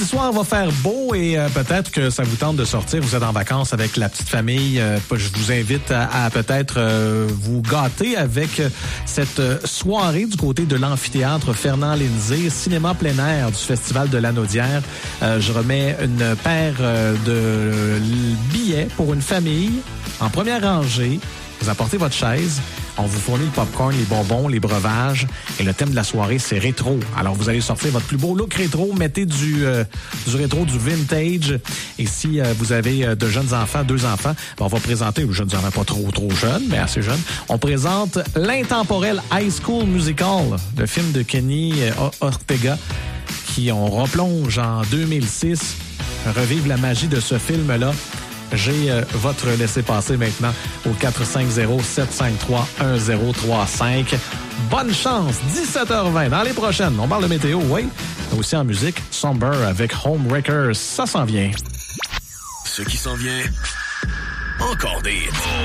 Samedi soir, va faire beau et peut-être que ça vous tente de sortir. Vous êtes en vacances avec la petite famille. Je vous invite à peut-être vous gâter avec cette soirée du côté de l'amphithéâtre Fernand Lindsay, cinéma plein air du Festival de Lanaudière. Je remets une paire de billets pour une famille en première rangée. Vous apportez votre chaise, on vous fournit le popcorn, les bonbons, les breuvages et le thème de la soirée, c'est rétro. Alors, vous allez sortir votre plus beau look rétro, mettez du rétro, du vintage. Et si vous avez de jeunes enfants, 2 enfants, on va présenter, les jeunes enfants pas trop jeunes, mais assez jeunes, on présente l'intemporel High School Musical, le film de Kenny Ortega, qui on replonge en 2006, revive la magie de ce film-là. J'ai votre laissez-passer maintenant au 450-753-1035. Bonne chance, 17h20 dans les prochaines. On parle de météo, oui. Aussi en musique, Somber avec Homewreckers, ça s'en vient. Ce qui s'en vient, encore des hits.